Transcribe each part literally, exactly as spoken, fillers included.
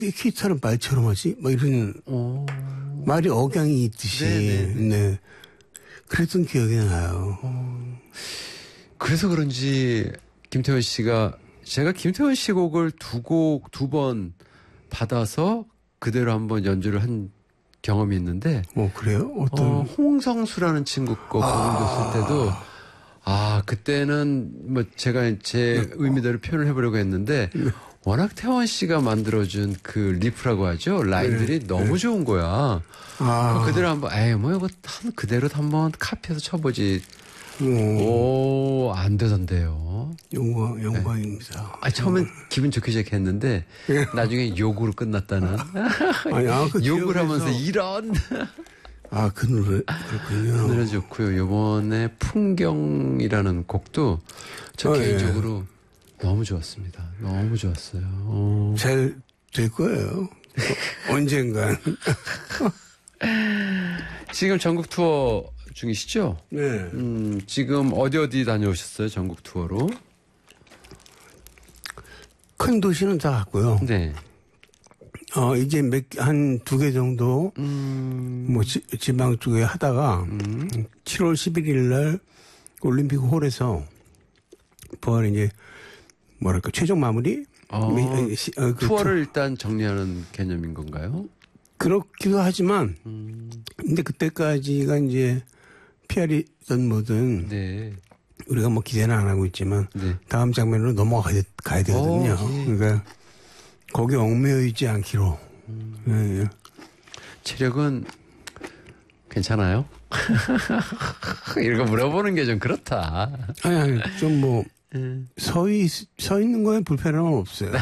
키처럼 말처럼 하지? 뭐 이런 오. 말이 억양이 있듯이. 네네네. 네. 그랬던 기억이 나요. 어. 그래서 그런지 김태원 씨가 제가 김태원 씨 곡을 두 곡, 두 번 받아서 그대로 한번 연주를 한 경험이 있는데. 뭐, 그래요? 어떤. 어, 홍성수라는 친구 거 공연했을 때도 아, 그때는 뭐 제가 제 의미대로 표현을 해보려고 했는데 워낙 태원 씨가 만들어준 그 리프라고 하죠. 라인들이 네, 너무 네. 좋은 거야. 아. 그대로 한번, 에이, 뭐 이거 한 그대로 한번 카피해서 쳐보지. 오, 오 안 되던데요. 영광, 영광입니다. 네. 아, 처음엔 기분 좋게 시작했는데 나중에 욕으로 끝났다는. 아니, 아, 그 욕을 하면서 이런. 아, 그 노래, 그렇군요. 그 노래 좋고요. 요번에 풍경이라는 곡도 저 어, 개인적으로 예. 너무 좋았습니다. 너무 좋았어요. 어. 잘 될 거예요. 언젠간. 지금 전국 투어 중이시죠? 네. 음, 지금 어디 어디 다녀오셨어요? 전국 투어로? 큰 도시는 다 갔고요. 네. 어, 이제 몇, 한 두 개 정도, 음. 뭐, 지, 지방 쪽에 하다가, 음. 칠월 십일일 날 올림픽 홀에서, 부활 이제, 뭐랄까, 최종 마무리? 어, 시, 어, 그 투어를 투, 일단 정리하는 개념인 건가요? 그렇기도 하지만, 음. 근데 그때까지가 이제, 피알이든 뭐든, 네. 우리가 뭐 기대는 안 하고 있지만, 네. 다음 장면으로 넘어가야 가야 되거든요. 오, 예. 그러니까, 거기에 얽매여 있지 않기로. 음. 네. 체력은 괜찮아요? 이런 거 물어보는 게 좀 그렇다. 아니, 아니, 좀 뭐, 음. 서, 있, 서 있는 거에 불편함은 없어요.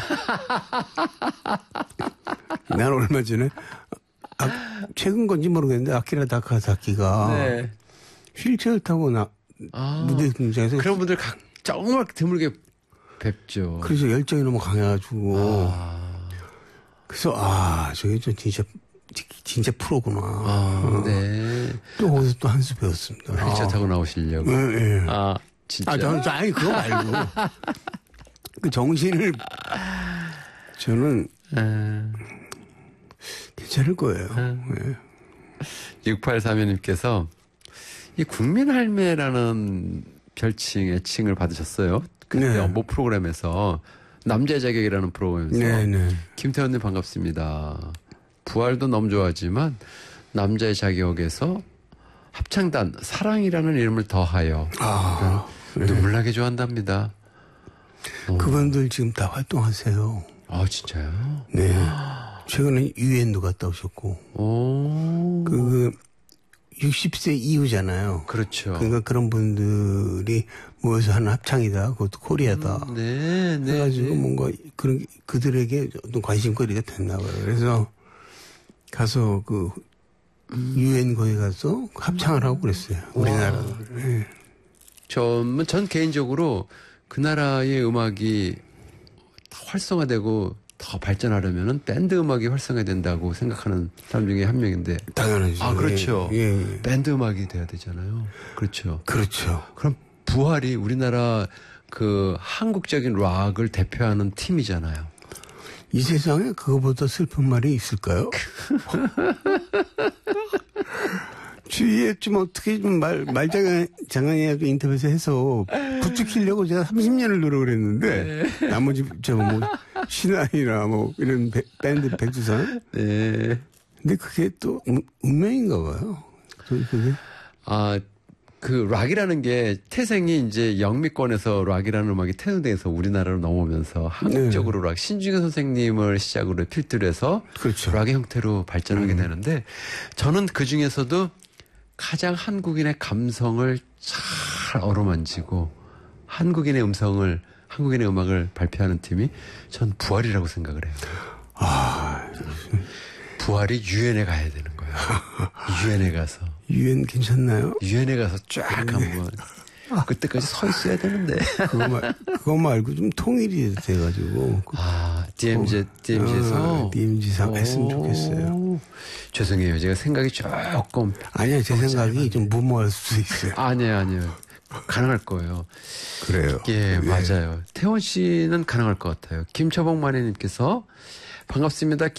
난 얼마 전에, 아, 최근 건지 모르겠는데, 아키라 다카사키가 네. 휠체어를 타고 나, 아, 무대 등장해서. 그런 분들 각, 정말 드물게 뵙죠. 그래서 열정이 너무 강해가지고. 아. 그래서, 아, 저게 좀 진짜, 진짜 프로구나. 아, 네. 또 거기서 또 한 수 배웠습니다. 휠체어 아. 타고 나오시려고. 네, 네. 아, 진짜. 아, 저는, 아니, 그거 말고. 그 정신을, 저는, 아. 괜찮을 거예요. 아. 네. 육팔삼이님께서 이 국민할매라는 별칭, 애칭을 받으셨어요. 그때 네. 모 프로그램에서 남자의 자격이라는 프로그램에서 네, 네. 김태원님 반갑습니다. 부활도 너무 좋아하지만 남자의 자격에서 합창단 사랑이라는 이름을 더하여 아, 네. 눈물나게 좋아한답니다. 그분들 어. 지금 다 활동하세요. 아 진짜요? 네. 최근에 유엔도 갔다 오셨고. 오. 그, 그 육십 세 이후잖아요. 그렇죠. 그러니까 그런 분들이 모여서 하는 합창이다. 그것도 코리아다. 음, 네, 네. 그래가지고 네. 뭔가 그런 그들에게 어떤 관심거리가 됐나 봐요. 그래서 가서 그 유엔 거기 가서 합창을 하고 그랬어요. 우리나라. 네. 전, 전 개인적으로 그 나라의 음악이 활성화되고 더 발전하려면은 밴드 음악이 활성화된다고 생각하는 사람 중에 한 명인데. 당연하죠. 아, 그렇죠. 예, 예. 밴드 음악이 돼야 되잖아요. 그렇죠. 그렇죠. 그럼 부활이 우리나라 그 한국적인 락을 대표하는 팀이잖아요. 이 세상에 그거보다 슬픈 말이 있을까요? 주위에 좀 어떻게 좀 말, 말장난이라도 인터뷰에서 해서 부추기려고 제가 삼십 년을 노력을 했는데, 네. 나머지, 저 뭐, 신화이나 뭐, 이런 배, 밴드 백두산. 네. 근데 그게 또 운명인가 봐요. 그게. 아, 그 락이라는 게 태생이 이제 영미권에서 락이라는 음악이 태생돼서 우리나라로 넘어오면서 한국적으로 네. 락, 신중현 선생님을 시작으로 필두로 해서 그렇죠. 락의 형태로 발전하게 음. 되는데 저는 그 중에서도 가장 한국인의 감성을 잘 어루만지고 한국인의 음성을, 한국인의 음악을 발표하는 팀이 전 부활이라고 생각을 해요. 아, 부활이 유엔에 가야 되는 거예요. 유엔에 가서. 유엔 괜찮나요? 유엔에 가서 쫙 한번. 그때까지 서 있어야 되는데. 그거, 말, 그거 말고 좀 통일이 돼가지고. 아, 디엠지, 디엠지에서? 아, 디엠지상 했으면 좋겠어요. 죄송해요. 제가 생각이 조금. 아니요, 제 생각이 좀 무모할 수도 있어요. 아니에요, 아니에요. 가능할 거예요. 그래요. 예, 네. 맞아요. 태원 씨는 가능할 것 같아요. 김초봉 마네님께서 반갑습니다.